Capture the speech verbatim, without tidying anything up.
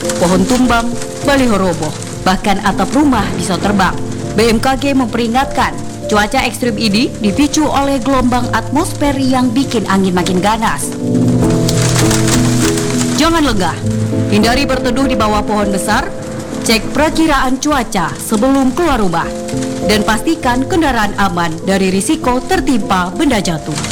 pohon tumbang, baliho roboh, bahkan atap rumah bisa terbang. B M K G memperingatkan, cuaca ekstrim ini dipicu oleh gelombang atmosfer yang bikin angin makin ganas. Jangan lengah, hindari berteduh di bawah pohon besar, cek perakiraan cuaca sebelum keluar rumah, dan pastikan kendaraan aman dari risiko tertimpa benda jatuh.